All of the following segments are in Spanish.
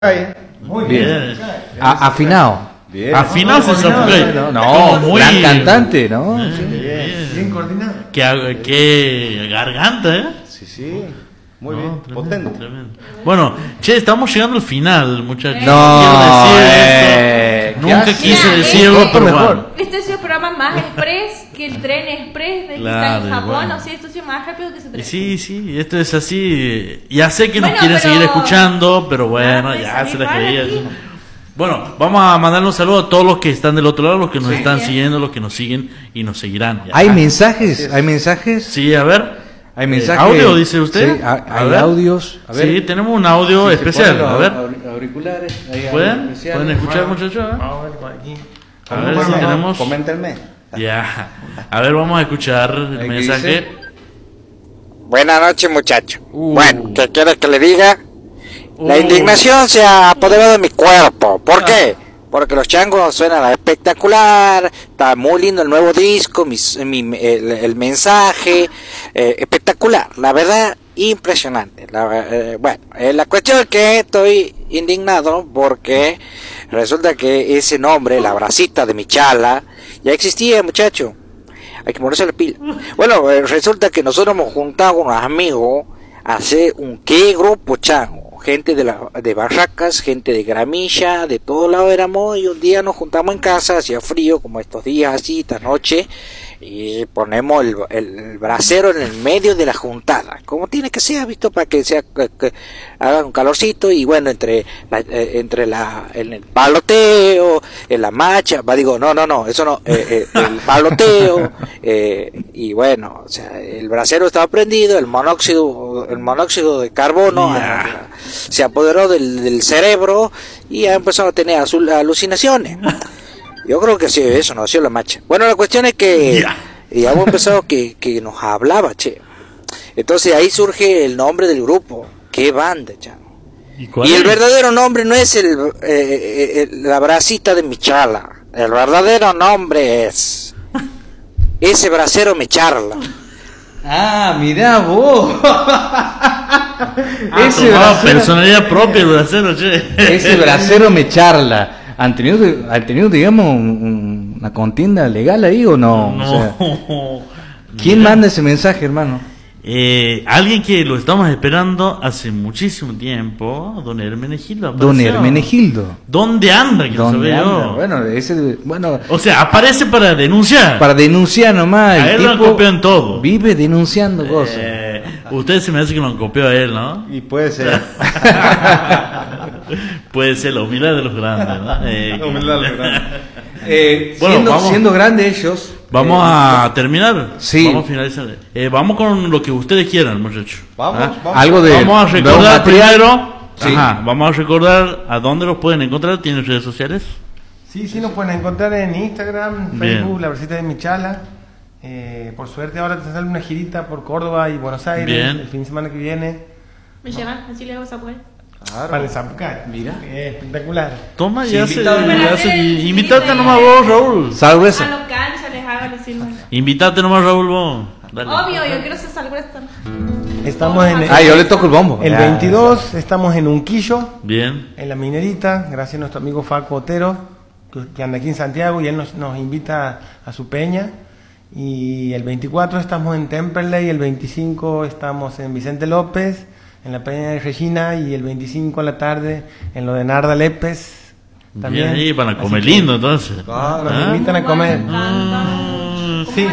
Muy bien. Afinado. Bien. Afinado se Sapucay. No, muy gran cantante, ¿no? Sí. Bien coordinado. Qué garganta, ¿eh? Sí. Muy bien. Tremendo, Potente. tremendo. Bueno, che, estamos llegando al final, muchachos. No, quiero decir esto. Nunca ¿qué quise haces? decir Mira, algo, pero mejor. bueno. Este es el programa más express que el tren express de que Claro, está en Japón. bueno. O sea, esto es más rápido que ese tren. Sí, esto es así. Ya sé que nos Bueno, quieren pero- seguir escuchando, pero bueno, pues, ya se la igual creía. aquí. Bueno, vamos a mandarle un saludo a todos los que están del otro lado, los que nos están Sí. siguiendo, los que nos siguen y nos seguirán. Ya. ¿Hay mensajes? ¿Hay mensajes? Sí, a ver. ¿Hay mensajes? ¿Audio, dice usted? Sí, A hay ver. audios. A ver. Sí, tenemos un audio Si se especial. ponen A ver, los auriculares. Hay ¿pueden? audios especiales. ¿Pueden escuchar, muchachos? Vamos a ver por aquí. A ver si tenemos. Coméntenme. Ya. A ver, vamos a escuchar el ¿Qué mensaje. dice? Buenas noches, muchacho. Bueno, ¿qué quiere que le diga? La indignación se ha apoderado de mi cuerpo. ¿Por qué? Porque los changos suenan espectacular, está muy lindo el nuevo disco, el mensaje, espectacular, la verdad, impresionante. La cuestión es que estoy indignado porque resulta que ese nombre, la bracita de mi chala, ya existía, muchacho. Hay que ponerse la pila. Bueno, resulta que nosotros hemos juntado con unos amigos a hacer un qué grupo chango. Gente de Barracas, gente de Gramilla, de todos lados éramos, y un día nos juntamos en casa, hacía frío, como estos días así, esta noche, y ponemos el brasero en el medio de la juntada, como tiene que ser, visto, para que sea que haga un calorcito, y bueno, en el paloteo, en la macha, eso no, el paloteo, y bueno, o sea, el brasero estaba prendido, el monóxido de carbono se apoderó del cerebro y ya empezó a tener alucinaciones. Yo creo que sí, eso no ha sido la macha. Bueno, la cuestión es que ya hemos empezado que nos hablaba, che. Entonces ahí surge el nombre del grupo. ¿Qué banda, chamo? Y el verdadero nombre no es la bracita de mi chala. El verdadero nombre es ese bracero me charla. Ah, mirá vos. Ese personalidad propia el bracero, che. Ese bracero me charla. ¿Han tenido digamos, una contienda legal ahí o no? No. O sea, ¿quién manda ese mensaje, hermano? Alguien que lo estamos esperando hace muchísimo tiempo, don Hermenegildo. Don Hermenegildo. ¿Dónde anda? Que no ¿Dónde sabe anda? yo. Bueno, O sea, aparece para denunciar. para denunciar nomás. A El él lo tipo copian todo. vive denunciando cosas. Usted se me hace que lo copió a él, ¿no? Y puede ser. Puede ser la humildad de los grandes, ¿no? La humildad de los grandes. Bueno, siendo grandes ellos. Vamos a terminar. Sí. Vamos a finalizar. Vamos con lo que ustedes quieran, muchachos. Vamos. Algo de. Vamos a nuevo recordar material. primero. Sí. Vamos a recordar a dónde los pueden encontrar. ¿Tienen redes sociales? Sí, nos pueden encontrar en Instagram, Bien. Facebook, la bracita de mi chala. Por suerte ahora te sale una girita por Córdoba y Buenos Aires Bien. el fin de semana que viene. Me llevan, así le hago esa puerta. Para el Zapucay. Mira. Espectacular. Toma, Sí, ya se. invitado. Invítate nomás vos, Raúl. Sal A gruesa. los canchas les hago les sirvo. Invítate nomás, Raúl, vos. Dale. Obvio, yo quiero ser salgresta. Estamos en Ah, yo le toco el bombo. el Ya. 22, estamos en Unquillo, Bien. en la minerita, gracias a nuestro amigo Faco Otero, que anda aquí en Santiago y él nos invita a su peña. Y el 24 estamos en Temperley, el 25 estamos en Vicente López, en la peña de Regina, y el 25 a la tarde en lo de Narda Lépez. Bien ahí, para Así comer que- lindo, entonces. Ah, nos ¿Ah? invitan a comer. Sí.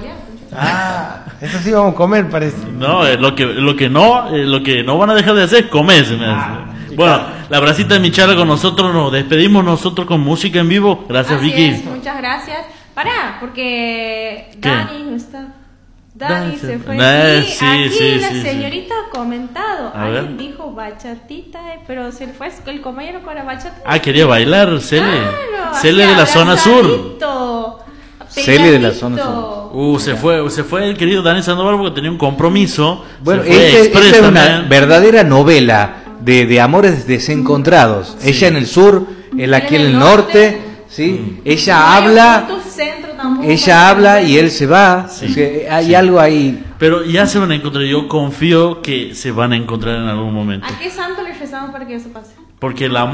Eso sí vamos a comer, parece. No, lo que no van a dejar de hacer es comer, se me hace. Bueno, la bracita de mi charla con nosotros, nos despedimos nosotros con música en vivo. Gracias, Así Vicky. es, muchas gracias. Pará, porque ¿Qué? Dani no está. Dani se fue. Sí, Aquí sí, la sí, sí. señorita ha comentado. A Alguien ver. dijo bachatita, pero se fue el compañero para bachata. Ah, quería bailar, Cele. Claro, Cele así de la zona sur. abrazadito, Cele de la pegadito. zona sur. Se fue el querido Dani Sandoval porque tenía un compromiso. Bueno, Se fue esta express es una también. verdadera novela de amores desencontrados. Ella en el sur, él aquí en el norte, ¿sí? Ella No hay habla, punto centro tampoco. ella habla y él se va. Sí. O sea, hay Sí. algo ahí. Pero ya se van a encontrar. Yo confío que se van a encontrar en algún momento. ¿A qué santo le rezamos para que eso pase? porque la